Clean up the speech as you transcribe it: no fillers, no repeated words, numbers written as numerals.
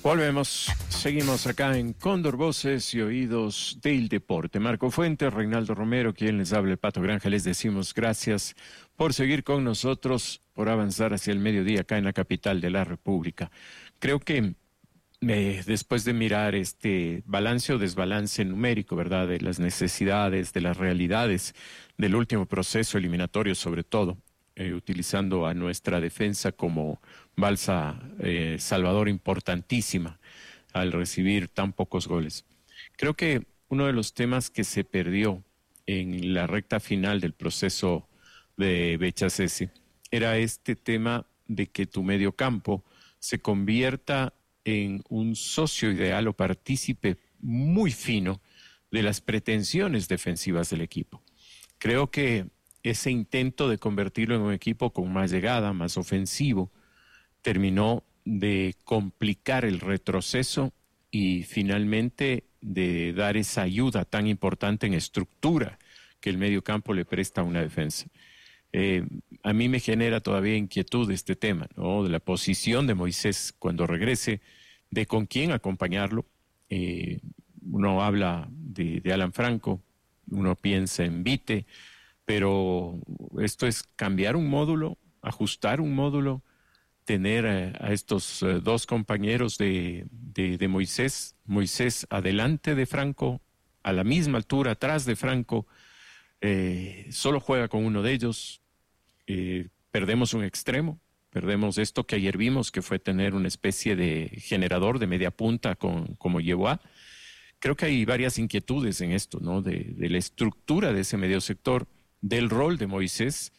Volvemos, seguimos acá en Cóndor Voces y Oídos del Deporte. Marco Fuentes, Reinaldo Romero, quien les habla, el Pato Granja, les decimos gracias por seguir con nosotros, por avanzar hacia el mediodía acá en la capital de la República. Creo que después de mirar este balance o desbalance numérico, ¿verdad?, de las necesidades, de las realidades del último proceso eliminatorio, sobre todo, utilizando a nuestra defensa como balsa salvadora importantísima al recibir tan pocos goles. Creo que uno de los temas que se perdió en la recta final del proceso de Bechacesi era este tema de que tu mediocampo se convierta en un socio ideal o partícipe muy fino de las pretensiones defensivas del equipo. Creo que ese intento de convertirlo en un equipo con más llegada, más ofensivo, terminó de complicar el retroceso y finalmente de dar esa ayuda tan importante en estructura que el mediocampo le presta a una defensa. A mí me genera todavía inquietud este tema, ¿no?, de la posición de Moisés cuando regrese, de con quién acompañarlo. Uno habla de Alan Franco, uno piensa en Vite, pero esto es cambiar un módulo, ajustar un módulo, tener a estos dos compañeros de Moisés adelante de Franco, a la misma altura atrás de Franco, solo juega con uno de ellos, perdemos un extremo, perdemos esto que ayer vimos, que fue tener una especie de generador de media punta como Yeboah. Creo que hay varias inquietudes en esto, ¿no?, de la estructura de ese medio sector, del rol de Moisés